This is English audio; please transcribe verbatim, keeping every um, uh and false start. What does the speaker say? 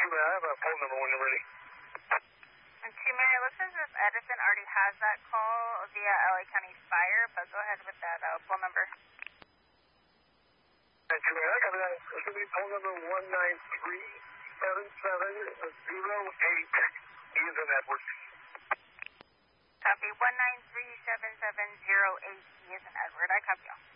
man. I have a phone number when you're ready. And two man, it looks as if Edison already has that call via L A County Fire, but go ahead with that uh, phone number. And two man, I got that. It's going to be phone number one nine three seven seven zero eight. E is in Edward. Copy one nine three seven seven zero eight. E is in Edward. I copy you.